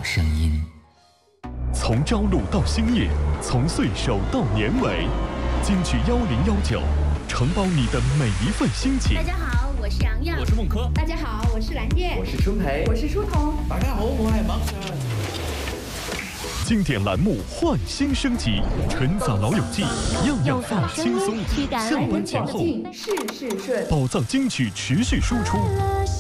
声音。 从朝露到星夜，从岁首到年尾，金曲1019，承包你的每一份心情。 大家好，我是洋洋， 我是孟柯。 大家好，我是蓝燕， 我是春培， 我是书童。 大家好，我係孟生。 经典栏目焕新升级，纯早老友记，样样放轻松。下班前后， 事事顺， 宝藏金曲持续输出。